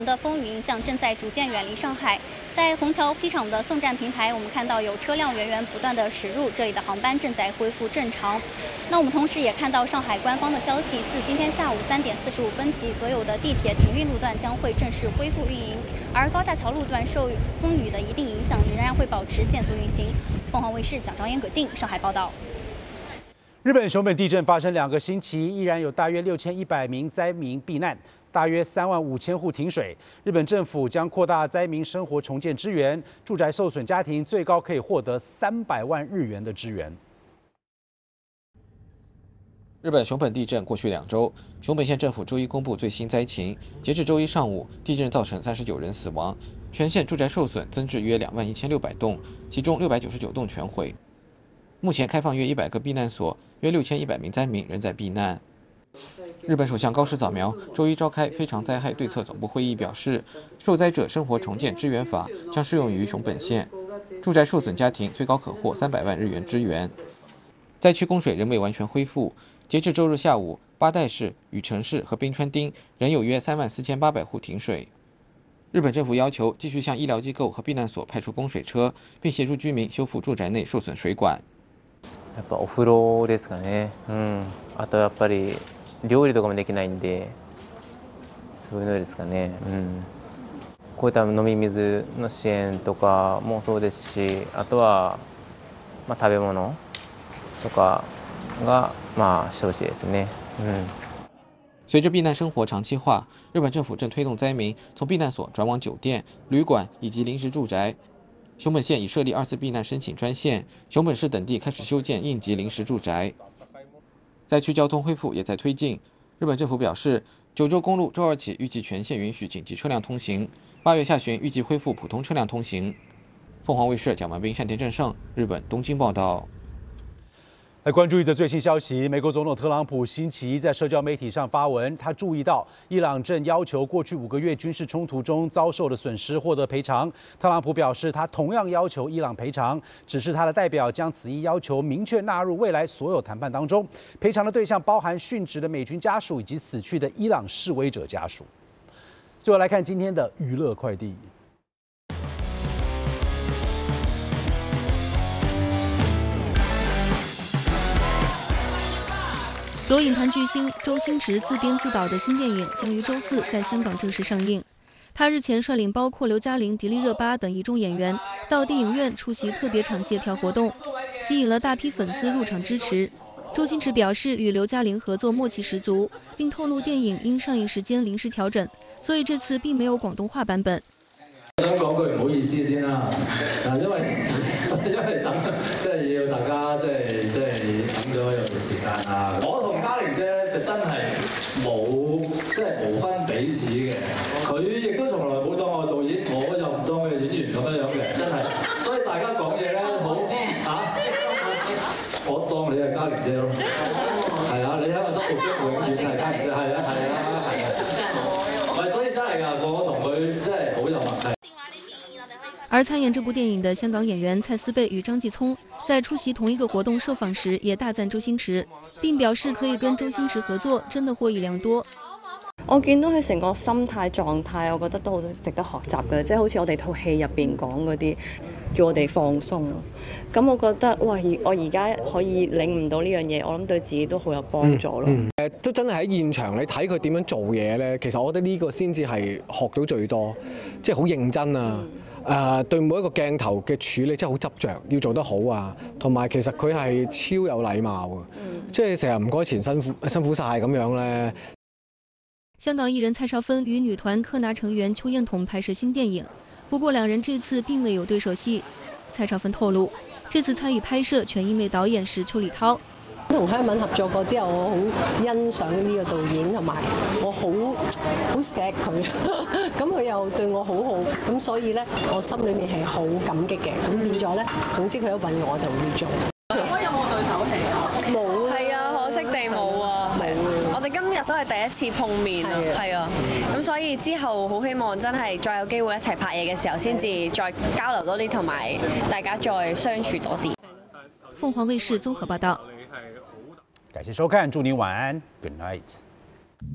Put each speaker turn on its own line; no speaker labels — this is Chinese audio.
的风雨影响正在逐渐远离上海。在虹桥机场的送站平台，我们看到有车辆源源不断的驶入，这里的航班正在恢复正常。那我们同时也看到上海官方的消息，自今天下午3点45分起，所有的地铁停运路段将会正式恢复运营，而高架桥路段受风雨的一定影响，仍然会保持限速运行。凤凰卫视蒋昭妍、葛静上海报道。
日本熊本地震发生2个星期，依然有大约6100名灾民避难。大约35000户停水，日本政府将扩大灾民生活重建支援，住宅受损家庭最高可以获得300万日元的支援。
日本熊本地震过去2周，熊本县政府周一公布最新灾情，截至周一上午，地震造成39人死亡，全县住宅受损增至约21600栋，其中699栋全毁。目前开放约100个避难所，约6100名灾民仍在避难。日本首相高市早苗周一召开非常灾害对策总部会议，表示，受灾者生活重建支援法将适用于熊本县，住宅受损家庭最高可获300万日元支援。灾区供水仍未完全恢复，截至周日下午，八代市、羽城市和滨川町仍有约34800户停水。日本政府要求继续向医疗机构和避难所派出供水车，并协助居民修复住宅内受损水管。
やっぱお風呂ですかね。あとやっぱり料理とかもできないんで、そういうのですかね。こういった飲み水の支援とかもそうですし、あとは食べ物とかがしてほしいですね。
随着避难生活长期化，日本政府正推动灾民从避难所转往酒店、旅馆以及临时住宅。熊本县已设立2次避难申请专线，熊本市等地开始修建应急临时住宅。灾区交通恢复也在推进。日本政府表示，九州公路周2起预计全线允许紧急车辆通行，8月下旬预计恢复普通车辆通行。凤凰卫视蒋文斌、单田正胜，日本东京报道。
来关注一则最新消息，美国总统特朗普星期一在社交媒体上发文，他注意到伊朗正要求过去5个月军事冲突中遭受的损失获得赔偿。特朗普表示，他同样要求伊朗赔偿，只是他的代表将此一要求明确纳入未来所有谈判当中。赔偿的对象包含殉职的美军家属以及死去的伊朗示威者家属。最后来看今天的娱乐快递。
由影坛巨星周星驰自编自导的新电影将于周4在香港正式上映。他日前率领包括刘嘉玲、迪丽热巴等一众演员到电影院出席特别场谢票活动，吸引了大批粉丝入场支持。周星驰表示与刘嘉玲合作默契十足，并透露电影因上映時間臨時調整，所以這次並沒有廣東話版本。
我想講句唔好意思先啦，因為等即係要大家即係等咗有段時間啊。我同嘉玲姐就真係無分彼此嘅，佢亦都從來冇當我導演，我又唔當佢演員咁樣嘅，真係。所以大家講嘢咧好我當你係嘉玲姐咯，係啊，你喺我心目中永遠係嘉玲姐，係啊，所以真係㗎，我同佢真係好有默契。
而参演这部电影的香港演员蔡思贝与张继聪在出席同一个活动受访时，也大赞周星驰，并表示可以跟周星驰合作，真的獲益良多。
我見到佢成個心態狀態，我覺得都好值得學習嘅，即係好似我哋套戲入邊講嗰啲，叫我哋放鬆。咁我覺得，哇！我而家可以領悟到呢樣嘢，我諗對自己都好有幫助咯。
都真係喺現場你睇佢點樣做嘢咧，其實我覺得呢個先至係學到最多，即係好認真啊！對每一個鏡頭嘅處理真係好執着，要做得好啊！同埋其實佢係超有禮貌嘅，即係成日唔該前辛苦晒咁樣咧。
香港藝人蔡少芬與女團柯拿成員邱彥彤拍攝新電影，不過兩人這次並未有對手戲。蔡少芬透露，這次參與拍攝全因為導演是邱禮濤。
同香敏合作過之後，我好欣賞呢個導演，同埋我好錫佢，咁佢又對我好好，咁所以咧，我心裏面係好感激嘅。咁變咗咧，總之佢一揾我就會做。有冇對手戲啊？冇。係啊，可惜地冇啊。我哋今日都係第一次碰面啊，係啊，咁所以之後好希望真係再有機會一齊拍嘢嘅時候，先至再交流多啲，同埋大家再相處多啲。
鳳凰衛視綜合報道。
感謝收看，祝您晚安 ，Good night。